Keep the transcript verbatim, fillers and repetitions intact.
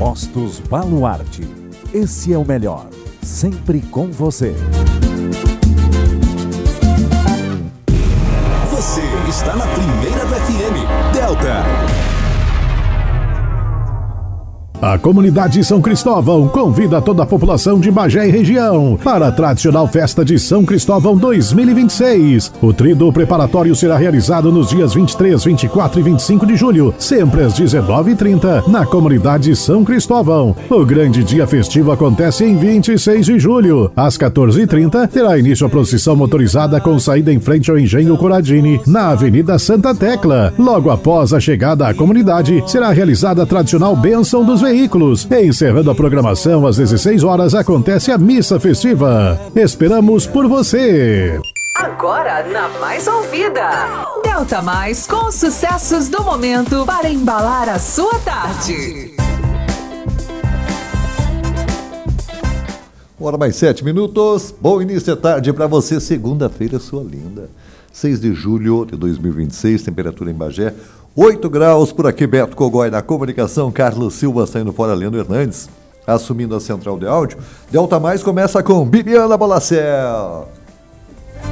Postos Baluarte. Esse é o melhor. Sempre com você. Você está na primeira do F M. Delta. A comunidade São Cristóvão convida toda a população de Bagé e região para a tradicional festa de São Cristóvão dois mil e vinte e seis. O tríduo preparatório será realizado nos dias vinte e três, vinte e quatro e vinte e cinco de julho, sempre às dezenove e trinta, na comunidade São Cristóvão. O grande dia festivo acontece em vinte e seis de julho. Às quatorze e trinta, terá início a procissão motorizada com saída em frente ao Engenho Coradini, na Avenida Santa Tecla. Logo após a chegada à comunidade, será realizada a tradicional bênção dos veículos. Encerrando a programação às dezesseis horas, acontece a missa festiva. Esperamos por você! Agora na Mais Ouvida, Delta Mais, com os sucessos do momento para embalar a sua tarde. Hora mais sete minutos. Bom início de tarde para você, segunda-feira, sua linda. seis de julho de dois mil e vinte e seis, temperatura em Bagé, oito graus. Por aqui, Beto Cogói na comunicação, Carlos Silva saindo fora, Leandro Hernandes assumindo a central de áudio. Delta Mais começa com Bibiana Balacel.